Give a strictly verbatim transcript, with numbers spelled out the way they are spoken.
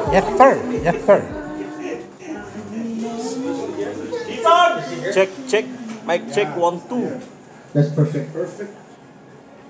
Yes, sir. Yes, sir. Check, check. Mic check, one, two. That's perfect. Perfect.